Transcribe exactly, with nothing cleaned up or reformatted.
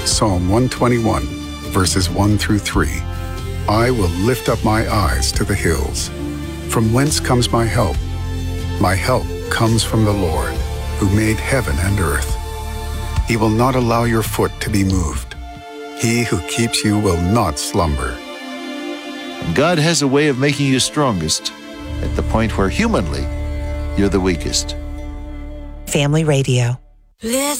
Psalm one twenty-one, verses one through three. I will lift up my eyes to the hills. From whence comes my help? My help comes from the Lord, who made heaven and earth. He will not allow your foot to be moved. He who keeps you will not slumber. God has a way of making you strongest at the point where humanly you're the weakest. Family Radio.